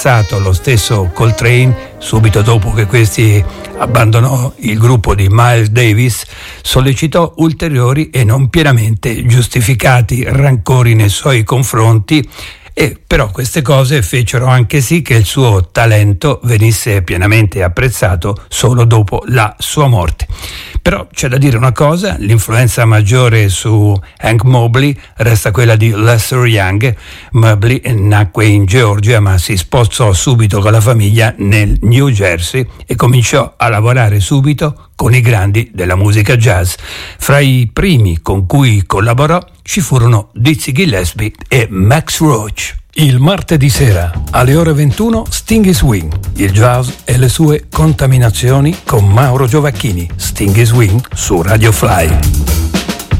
passato lo stesso Coltrane, subito dopo che questi abbandonò il gruppo di Miles Davis, sollecitò ulteriori e non pienamente giustificati rancori nei suoi confronti, e però queste cose fecero anche sì che il suo talento venisse pienamente apprezzato solo dopo la sua morte. Però c'è da dire una cosa: l'influenza maggiore su Hank Mobley resta quella di Lester Young. Mobley nacque in Georgia, ma si spostò subito con la famiglia nel New Jersey e cominciò a lavorare subito con i grandi della musica jazz. Fra i primi con cui collaborò ci furono Dizzy Gillespie e Max Roach. Il martedì sera alle ore 21 Sting Swing, il jazz e le sue contaminazioni con Mauro Giovacchini. Sting Swing su Radio Fly.